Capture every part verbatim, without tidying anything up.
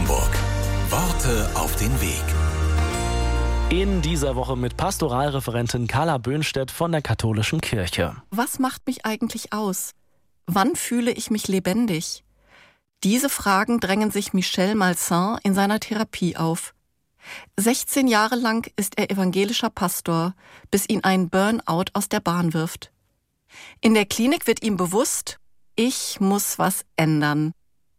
Hamburg. Worte auf den Weg. In dieser Woche mit Pastoralreferentin Carla Böhnstedt von der Katholischen Kirche. Was macht mich eigentlich aus? Wann fühle ich mich lebendig? Diese Fragen drängen sich Michel Malsain in seiner Therapie auf. sechzehn Jahre lang ist er evangelischer Pastor, bis ihn ein Burnout aus der Bahn wirft. In der Klinik wird ihm bewusst, ich muss was ändern.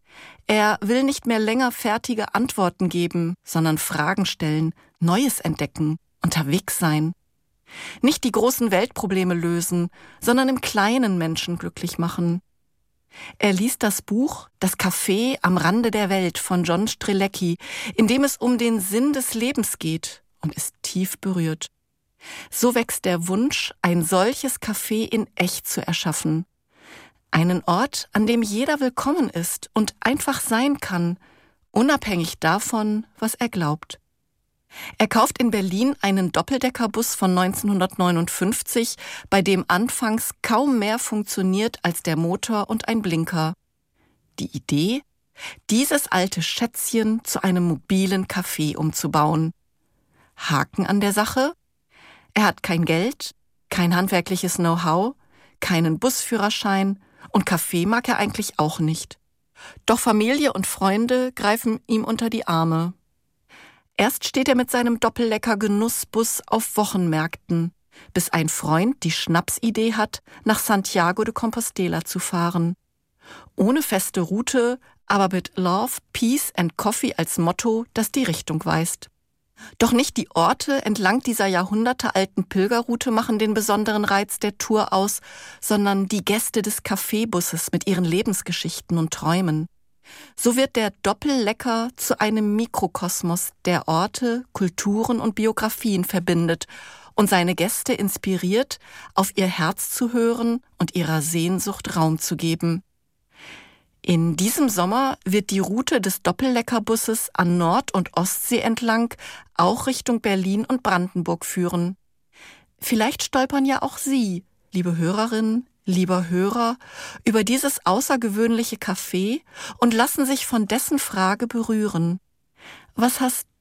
Er will nicht mehr länger fertige Antworten geben, sondern Fragen stellen, Neues entdecken, unterwegs sein. Nicht die großen Weltprobleme lösen, sondern im Kleinen Menschen glücklich machen. Er liest das Buch »Das Café am Rande der Welt« von John Strzelecki, in dem es um den Sinn des Lebens geht, und ist tief berührt. So wächst der Wunsch, ein solches Café in echt zu erschaffen. Einen Ort, an dem jeder willkommen ist und einfach sein kann, unabhängig davon, was er glaubt. Er kauft in Berlin einen Doppeldeckerbus von neunzehnhundertneunundfünfzig, bei dem anfangs kaum mehr funktioniert als der Motor und ein Blinker. Die Idee? Dieses alte Schätzchen zu einem mobilen Café umzubauen. Haken an der Sache? Er hat kein Geld, kein handwerkliches Know-how, keinen Busführerschein und Kaffee mag er eigentlich auch nicht. Doch Familie und Freunde greifen ihm unter die Arme. Erst steht er mit seinem Doppellecker-Genussbus auf Wochenmärkten, bis ein Freund die Schnapsidee hat, nach Santiago de Compostela zu fahren. Ohne feste Route, aber mit Love, Peace and Coffee als Motto, das die Richtung weist. Doch nicht die Orte entlang dieser jahrhundertealten Pilgerroute machen den besonderen Reiz der Tour aus, sondern die Gäste des Kaffeebusses mit ihren Lebensgeschichten und Träumen. So wird der Doppellecker zu einem Mikrokosmos, der Orte, Kulturen und Biografien verbindet und seine Gäste inspiriert, auf ihr Herz zu hören und ihrer Sehnsucht Raum zu geben. In diesem Sommer wird die Route des Doppelleckerbusses an Nord- und Ostsee entlang auch Richtung Berlin und Brandenburg führen. Vielleicht stolpern ja auch Sie, liebe Hörerinnen, lieber Hörer, über dieses außergewöhnliche Café und lassen sich von dessen Frage berühren. Was hast